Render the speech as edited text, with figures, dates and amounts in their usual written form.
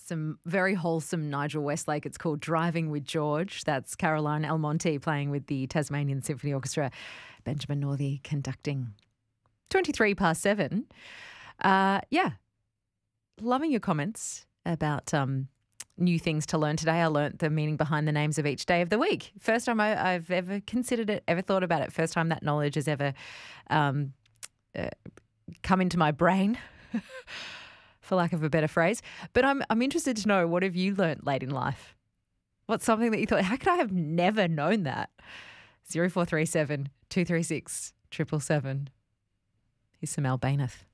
some very wholesome Nigel Westlake. It's called Driving with George. That's Caroline Almonte playing with the Tasmanian Symphony Orchestra. Benjamin Northey conducting. 7:23. Loving your comments about new things to learn today. I learnt the meaning behind the names of each day of the week. First time I've ever considered it, ever thought about it. First time that knowledge has ever come into my brain, for lack of a better phrase. But I'm interested to know, what have you learnt late in life? What's something that you thought, how could I have never known that? 0437 236 777. Here's some Al Baineth.